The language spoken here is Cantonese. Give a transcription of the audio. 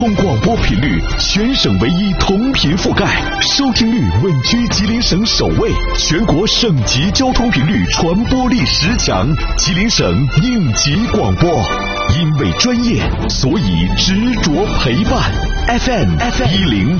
广播频率全省唯一同频覆盖，收听率稳居吉林省首位，全国省级交通频率传播力10强，吉林省应急广播。因为专业，所以执着陪伴。FM